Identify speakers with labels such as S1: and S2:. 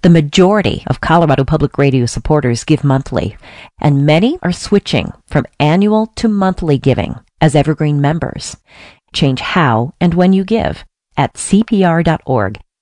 S1: The majority of Colorado Public Radio supporters give monthly, and many are switching from annual to monthly giving as Evergreen members. Change how and when you give at cpr.org